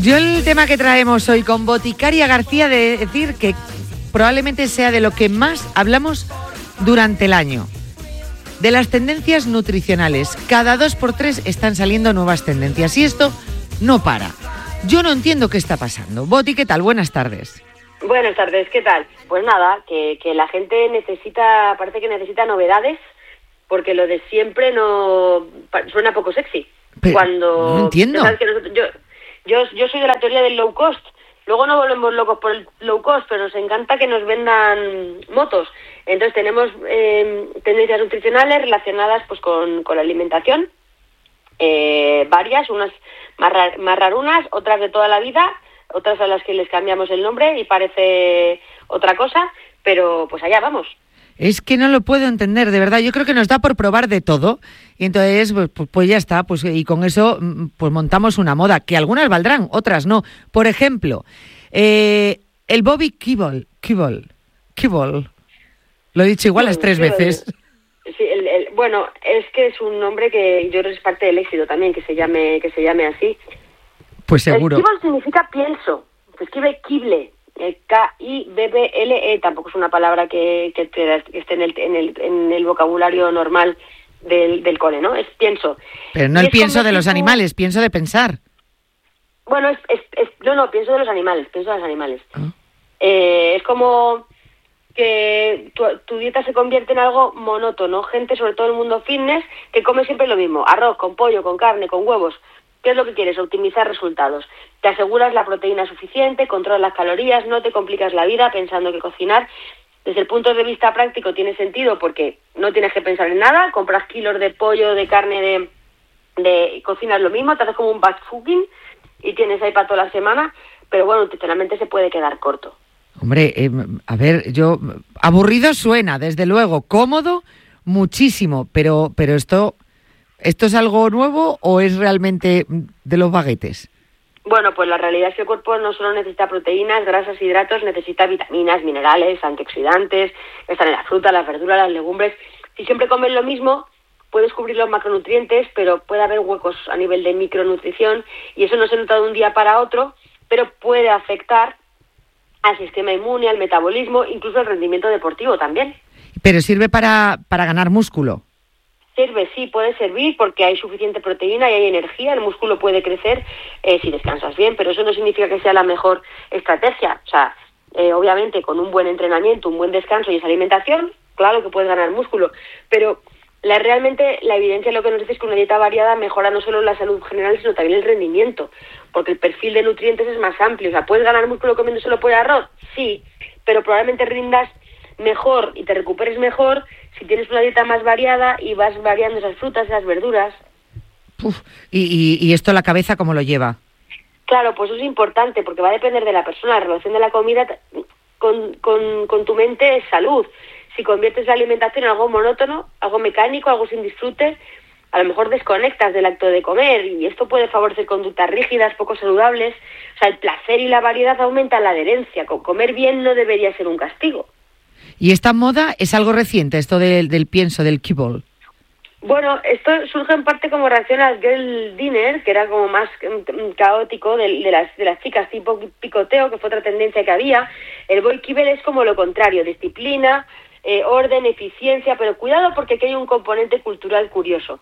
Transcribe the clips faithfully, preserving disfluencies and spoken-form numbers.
Yo el tema que traemos hoy con Boticaria García, de decir que probablemente sea de lo que más hablamos durante el año. De las tendencias nutricionales. Cada dos por tres están saliendo nuevas tendencias y esto no para. Yo no entiendo qué está pasando. Boti, ¿qué tal? Buenas tardes. Buenas tardes, ¿qué tal? Pues nada, que, que la gente necesita, parece que necesita novedades, porque lo de siempre no suena poco sexy. Pero Cuando no entiendo. ¿sabes que nosotros, yo, yo, yo soy de la teoría del low cost. Luego no volvemos locos por el low cost, pero nos encanta que nos vendan motos. Entonces tenemos eh, tendencias nutricionales relacionadas pues con, con la alimentación, eh, varias, unas más, rar, más rarunas, otras de toda la vida, otras a las que les cambiamos el nombre y parece otra cosa, pero pues allá vamos. Es que no lo puedo entender, de verdad. Yo creo que nos da por probar de todo y entonces pues, pues ya está, pues y con eso pues montamos una moda, que algunas valdrán, otras no. Por ejemplo, eh, el Bobby Kibble, Kibble, Kibble. Lo he dicho igual las tres veces. Sí, el, el, bueno, es que es un nombre que yo creo que es parte del éxito también, que se llame que se llame así. Pues seguro. El Kibble significa pienso, se escribe Kible. K I B B L E, tampoco es una palabra que, que, que esté en el, en, el, en el vocabulario normal del, del cole, ¿no? Es pienso. Pero no y el pienso de los animales, pienso de pensar. Bueno, es, es, es no, no, pienso de los animales, pienso de los animales. ¿Ah? Eh, es como que tu, tu dieta se convierte en algo monótono. Gente, sobre todo el mundo fitness, que come siempre lo mismo, arroz, con pollo, con carne, con huevos. ¿Qué es lo que quieres? Optimizar resultados. Te aseguras la proteína suficiente, controlas las calorías, no te complicas la vida pensando que cocinar. Desde el punto de vista práctico tiene sentido porque no tienes que pensar en nada, compras kilos de pollo, de carne, de, de cocinas lo mismo, te haces como un batch cooking y tienes ahí para toda la semana, pero bueno, nutricionalmente se puede quedar corto. Hombre, eh, a ver, yo aburrido suena, desde luego, cómodo muchísimo, pero pero esto ¿Esto es algo nuevo o es realmente de los baguetes? Bueno, pues la realidad es que el cuerpo no solo necesita proteínas, grasas, hidratos, necesita vitaminas, minerales, antioxidantes, están en la fruta, las verduras, las legumbres. Si siempre comes lo mismo, puedes cubrir los macronutrientes, pero puede haber huecos a nivel de micronutrición y eso no se nota de un día para otro, pero puede afectar al sistema inmune, al metabolismo, incluso al rendimiento deportivo también. Pero sirve para, para ganar músculo. Sirve, sí, puede servir porque hay suficiente proteína y hay energía, el músculo puede crecer eh, si descansas bien, pero eso no significa que sea la mejor estrategia. O sea, eh, obviamente con un buen entrenamiento, un buen descanso y esa alimentación, claro que puedes ganar músculo, pero la, realmente la evidencia lo que nos dice es que una dieta variada mejora no solo la salud general, sino también el rendimiento, porque el perfil de nutrientes es más amplio. O sea, ¿puedes ganar músculo comiendo solo pollo y arroz? Sí, pero probablemente rindas mejor y te recuperes mejor si tienes una dieta más variada y vas variando esas frutas, esas verduras. Uf, y, y, ¿y esto la cabeza cómo lo lleva? Claro, pues eso es importante porque va a depender de la persona. La relación de la comida con, con, con tu mente es salud. Si conviertes la alimentación en algo monótono, algo mecánico, algo sin disfrute, a lo mejor desconectas del acto de comer y esto puede favorecer conductas rígidas, poco saludables. O sea, el placer y la variedad aumentan la adherencia. Comer bien no debería ser un castigo. ¿Y esta moda es algo reciente, esto del, del pienso, del kibble? Bueno, esto surge en parte como reacción al girl dinner, que era como más caótico de, de, las, de las chicas, tipo picoteo, que fue otra tendencia que había. El boy kibble es como lo contrario, disciplina, eh, orden, eficiencia, pero cuidado porque aquí hay un componente cultural curioso.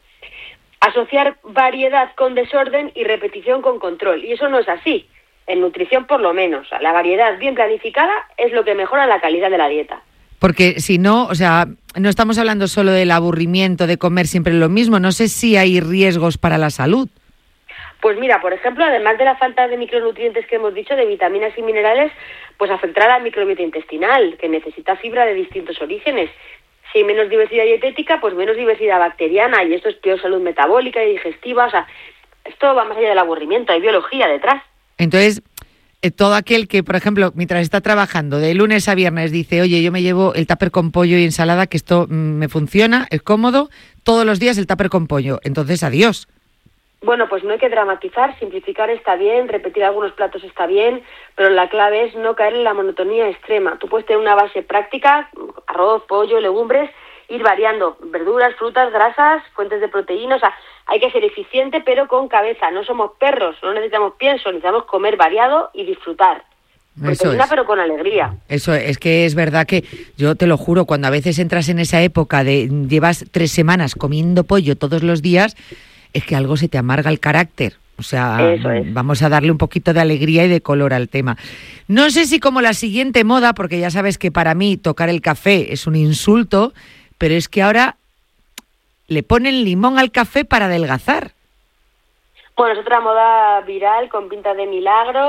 Asociar variedad con desorden y repetición con control, y eso no es así, en nutrición por lo menos. La variedad bien planificada es lo que mejora la calidad de la dieta. Porque si no, o sea, no estamos hablando solo del aburrimiento de comer siempre lo mismo, no sé si hay riesgos para la salud. Pues mira, por ejemplo, además de la falta de micronutrientes que hemos dicho, de vitaminas y minerales, pues afectará a la microbiota intestinal, que necesita fibra de distintos orígenes. Si hay menos diversidad dietética, pues menos diversidad bacteriana, y esto es peor salud metabólica y digestiva. O sea, esto va más allá del aburrimiento, hay biología detrás. Entonces, eh, todo aquel que, por ejemplo, mientras está trabajando de lunes a viernes dice, oye, yo me llevo el tupper con pollo y ensalada, que esto mm, me funciona, es cómodo, todos los días el tupper con pollo. Entonces, adiós. Bueno, pues no hay que dramatizar, simplificar está bien, repetir algunos platos está bien, pero la clave es no caer en la monotonía extrema. Tú puedes tener una base práctica, arroz, pollo, legumbres, ir variando verduras, frutas, grasas, fuentes de proteína, o sea, hay que ser eficiente pero con cabeza, no somos perros, no necesitamos pienso, necesitamos comer variado y disfrutar. Proteína, pero con alegría. Eso es que es verdad que yo te lo juro, cuando a veces entras en esa época de llevas tres semanas comiendo pollo todos los días, es que algo se te amarga el carácter. O sea, es. Vamos a darle un poquito de alegría y de color al tema. No sé si como la siguiente moda, porque ya sabes que para mí tocar el café es un insulto, pero es que ahora le ponen limón al café para adelgazar. Bueno, es otra moda viral con pinta de milagro.